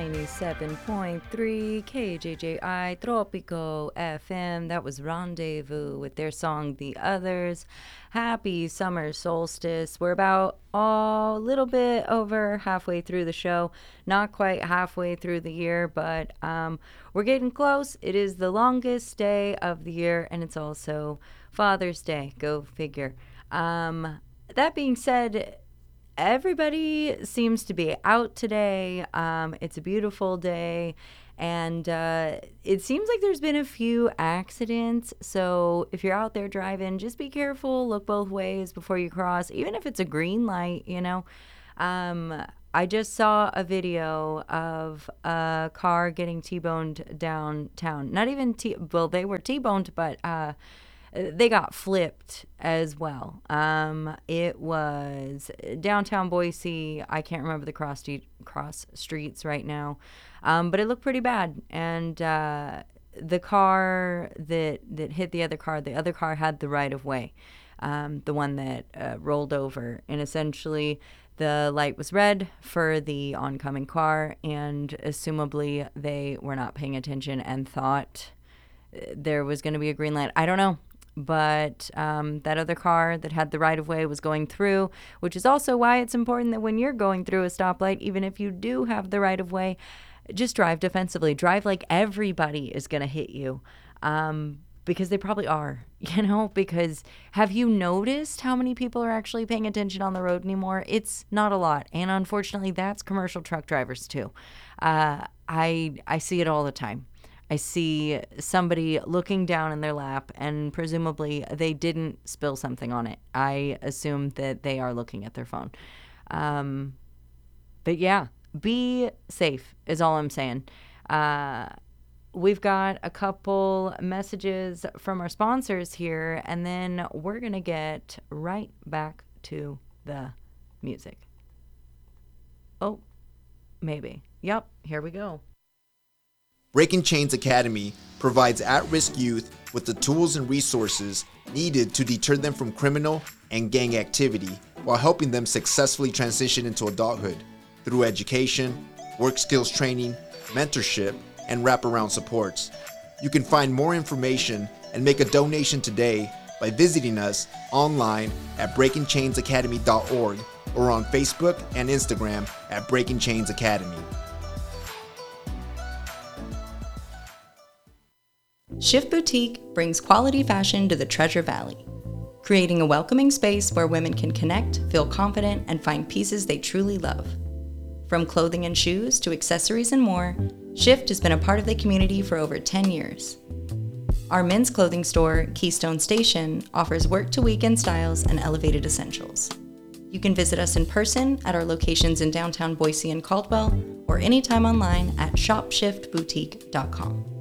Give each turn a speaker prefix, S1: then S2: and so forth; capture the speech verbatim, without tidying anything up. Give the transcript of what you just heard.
S1: ninety-seven point three K J J I Tropico F M. That was Rendezvous with their song The Others. Happy summer solstice. We're about a little bit over halfway through the show. Not quite halfway through the year, but um, we're getting close. It is the longest day of the year, and it's also Father's Day. Go figure. Um, that being said, everybody seems to be out today. Um, it's a beautiful day, and uh, it seems like there's been a few accidents. So if you're out there driving, just be careful. Look both ways before you cross, even if it's a green light, you know. Um, I just saw a video of a car getting T-boned downtown. Not even T, well, they were T-boned, but uh, they got flipped as well. Um, it was downtown Boise. I can't remember the cross street, cross streets right now, um, but it looked pretty bad. And uh, the car that that hit the other car, the other car had the right of way, um, the one that uh, rolled over, and essentially the light was red for the oncoming car, and assumably they were not paying attention and thought there was going to be a green light. I don't know. But um, that other car that had the right-of-way was going through, which is also why it's important that when you're going through a stoplight, even if you do have the right-of-way, just drive defensively. Drive like everybody is going to hit you, um, because they probably are, you know, because have you noticed how many people are actually paying attention on the road anymore? It's not a lot, and unfortunately, that's commercial truck drivers too. Uh, I I see it all the time. I see somebody looking down in their lap, and presumably they didn't spill something on it. I assume that they are looking at their phone. Um, but yeah, be safe is all I'm saying. Uh, we've got a couple messages from our sponsors here, and then we're going to get right back to the music. Oh, maybe. Yep, here we go.
S2: Breaking Chains Academy provides at-risk youth with the tools and resources needed to deter them from criminal and gang activity while helping them successfully transition into adulthood through education, work skills training, mentorship, and wraparound supports. You can find more information and make a donation today by visiting us online at breaking chains academy dot org or on Facebook and Instagram at Breaking Chains Academy.
S3: Shift Boutique brings quality fashion to the Treasure Valley, creating a welcoming space where women can connect, feel confident, and find pieces they truly love. From clothing and shoes to accessories and more, Shift has been a part of the community for over ten years. Our men's clothing store, Keystone Station, offers work-to-weekend styles and elevated essentials. You can visit us in person at our locations in downtown Boise and Caldwell, or anytime online at shop shift boutique dot com.